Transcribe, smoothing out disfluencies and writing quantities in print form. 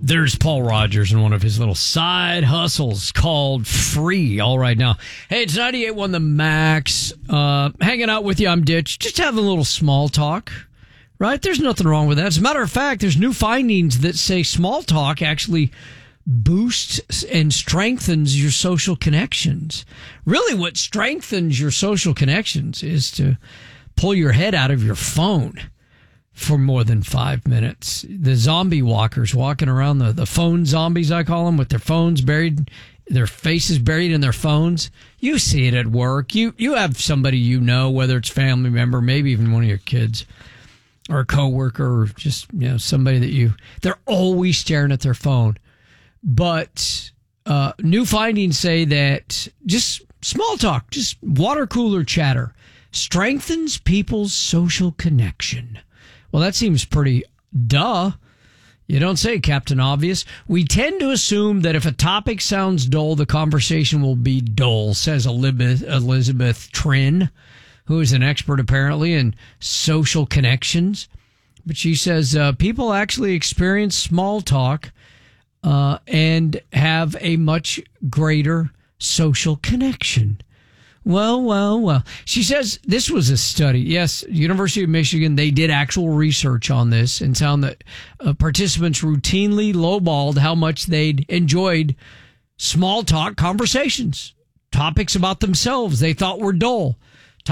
There's Paul Rogers in one of his little side hustles called Free all right now. Hey, it's 98.1 The Max. Hanging out with you, I'm Ditch. Just having a little small talk, right? There's nothing wrong with that. As a matter of fact, there's new findings that say small talk actually boosts and strengthens your social connections. Really, what strengthens your social connections is to pull your head out of your phone for more than 5 minutes. The zombie walkers walking around, the phone zombies, I call them, with their phones buried, their faces buried in their phones. You see it at work. You have somebody you know, whether it's family member, maybe even one of your kids, or a coworker, or just somebody that they're always staring at their phone. But new findings say that just small talk, just water cooler chatter, strengthens people's social connection. Well, that seems pretty duh. You don't say, Captain Obvious. We tend to assume that if a topic sounds dull, the conversation will be dull, says Elizabeth Trin, who is an expert apparently in social connections. But she says people actually experience small talk and have a much greater social connection. Well. She says this was a study. Yes, University of Michigan, they did actual research on this and found that participants routinely lowballed how much they'd enjoyed small talk conversations, topics about themselves they thought were dull.